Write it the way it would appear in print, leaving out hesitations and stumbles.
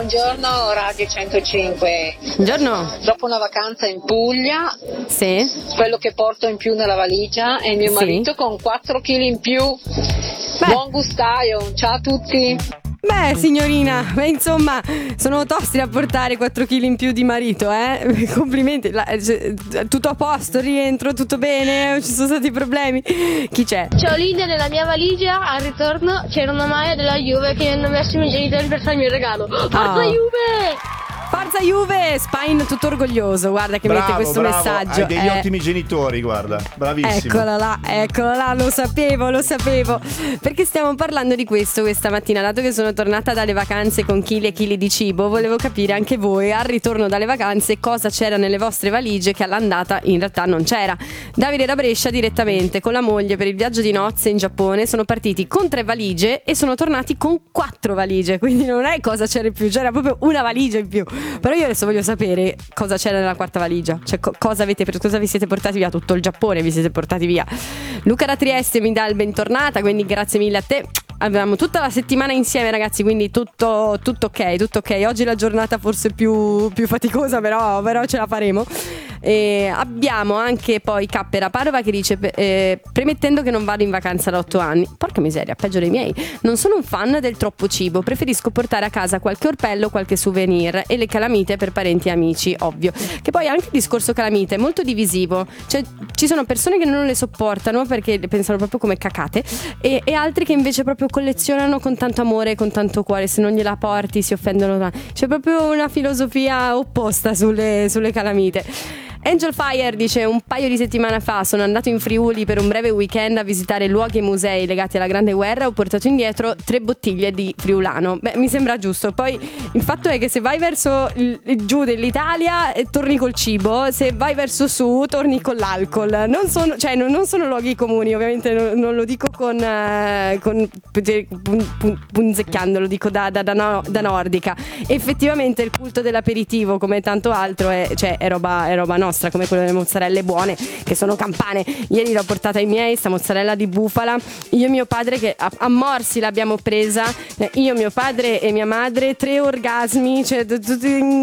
Buongiorno Radio 105. Buongiorno. Dopo una vacanza in Puglia, Sì. quello che porto in più nella valigia è mio marito con 4 kg in più. Buon gustaio, ciao a tutti. Beh, signorina, insomma, sono tosti da portare 4 kg in più di marito, eh? Complimenti. Tutto a posto, rientro, tutto bene? Ci sono stati problemi? Chi c'è? Ciao Linda, nella mia valigia al ritorno c'era una maglia della Juve che mi hanno messo i miei genitori per farmi il regalo. Forza Juve! Forza Juve! Spine tutto orgoglioso, guarda che mette questo messaggio. Hai degli ottimi genitori, guarda, bravissimo. Eccola là, lo sapevo. Perché stiamo parlando di questo questa mattina, dato che sono tornata dalle vacanze con chili e chili di cibo, volevo capire anche voi al ritorno dalle vacanze cosa c'era nelle vostre valigie che all'andata in realtà non c'era. Davide da Brescia direttamente con la moglie per il viaggio di nozze in Giappone sono partiti con 3 valigie e sono tornati con 4 valigie, quindi non è cosa c'era in più, c'era proprio una valigia in più. Però io adesso voglio sapere cosa c'era nella quarta valigia, cioè cosa vi siete portati via, tutto il Giappone vi siete portati via. Luca da Trieste mi dà il bentornata, quindi grazie mille a te. Abbiamo tutta la settimana insieme ragazzi, quindi tutto ok. Oggi la giornata forse più faticosa, però ce la faremo. E abbiamo anche poi Cappera Padova che dice premettendo che non vado in vacanza da 8 anni. Porca miseria, peggio dei miei. Non sono un fan del troppo cibo, preferisco portare a casa qualche orpello, qualche souvenir e le calamite per parenti e amici, ovvio. Che poi anche il discorso calamite è molto divisivo, cioè ci sono persone che non le sopportano perché le pensano proprio come cacate e altri che invece proprio collezionano con tanto amore e con tanto cuore, se non gliela porti si offendono. C'è proprio una filosofia opposta sulle calamite. Angel Fire dice un paio di settimane fa sono andato in Friuli per un breve weekend a visitare luoghi e musei legati alla Grande Guerra, ho portato indietro 3 bottiglie di friulano. Beh, mi sembra giusto. Poi il fatto è che se vai verso giù dell'Italia torni col cibo, se vai verso su torni con l'alcol. Non sono luoghi comuni, ovviamente non lo dico punzecchiando, lo dico da nordica. Effettivamente il culto dell'aperitivo come tanto altro è roba nostra, come quelle delle mozzarelle buone che sono campane. Ieri l'ho portata ai miei, sta mozzarella di bufala, io e mio padre che a morsi l'abbiamo presa, io, mio padre e mia madre, 3 orgasmi, cioè tutti